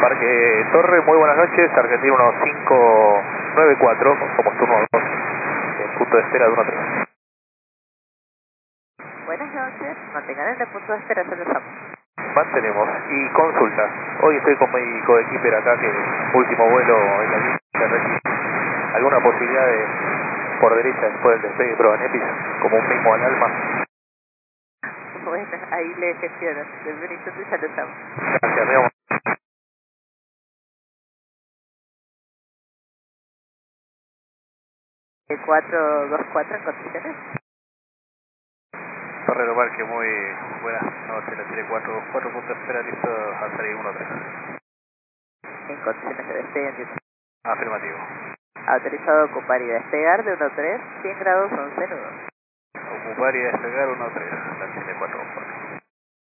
Parque Torre, muy buenas noches, Argentina 1594, como turno 2, en punto de espera de 1-3. Buenas noches, mantengan en el punto de espera, se los amo. Mantenemos, y consulta, hoy estoy con mi coequiper acá, que último vuelo en la línea terrestre, ¿alguna posibilidad de, por derecha, después del despegue, prueba Nepis, como un mismo al alma? Bueno, ahí le gestiono, del Benito ya los amo. Gracias, mi amor. 424 en condiciones. Torre Parque, muy buenas noches, la tiene 4 puntos de espera, listo a salir 1-3. En condiciones de despegue, entiendo. Afirmativo. Autorizado a ocupar y despegar de 1-3, 100 grados 11 nudos. Ocupar y despegar 1-3, la tiene 4.